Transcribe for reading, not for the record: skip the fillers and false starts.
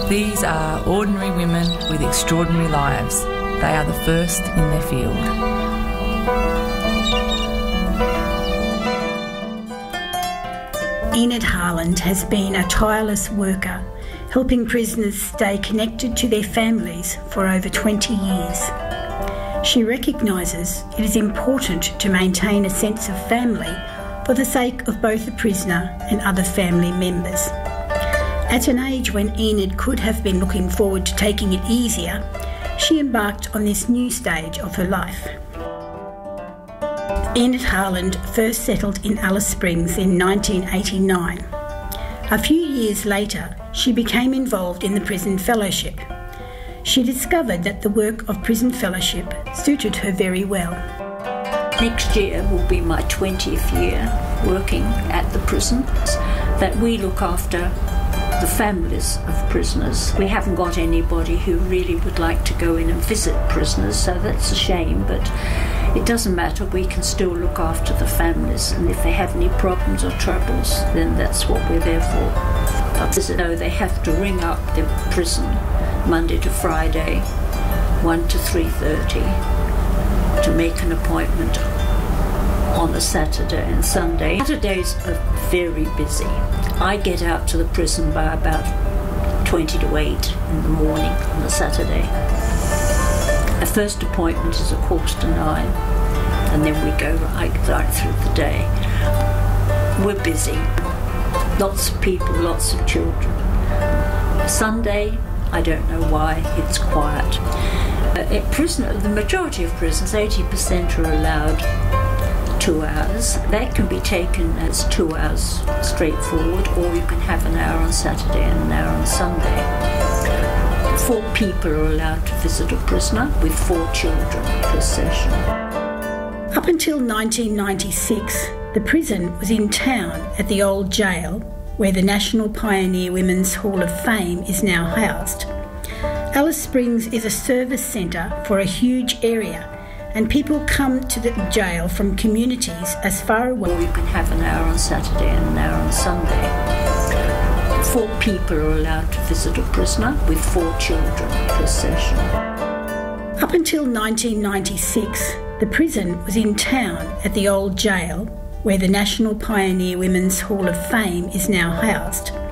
These are ordinary women with extraordinary lives. They are the first in their field. Enid Harland has been a tireless worker, helping prisoners stay connected to their families for over 20 years. She recognises it is important to maintain a sense of family for the sake of both the prisoner and other family members. At an age when Enid could have been looking forward to taking it easier, she embarked on this new stage of her life. Enid Harland first settled in Alice Springs in 1989. A few years later, she became involved in the Prison Fellowship. She discovered that the work of Prison Fellowship suited her very well. Next year will be my 20th year working at the prisons, that we look after the families of prisoners. We haven't got anybody who really would like to go in and visit prisoners, so that's a shame, but it doesn't matter, we can still look after the families, and if they have any problems or troubles, then that's what we're there for. No, they have to ring up the prison Monday to Friday, 1 to 3:30, to make an appointment on a Saturday and Sunday. Saturdays are very busy. I get out to the prison by about 20 to 8 in the morning on a Saturday. A first appointment is 8:45, and then we go right through the day. We're busy. Lots of people, lots of children. Sunday, I don't know why, it's quiet. The majority of prisons, 80% are allowed 2 hours. That can be taken as 2 hours straightforward, or you can have an hour on Saturday and an hour on Sunday. 4 people are allowed to visit a prisoner, with 4 children per session. Up until 1996, the prison was in town at the old jail, where the National Pioneer Women's Hall of Fame is now housed. Alice Springs is a service centre for a huge area, and people come to the jail from communities as far away. Or you can have an hour on Saturday and an hour on Sunday. 4 people are allowed to visit a prisoner, with 4 children per session. Up until 1996, the prison was in town at the old jail, where the National Pioneer Women's Hall of Fame is now housed.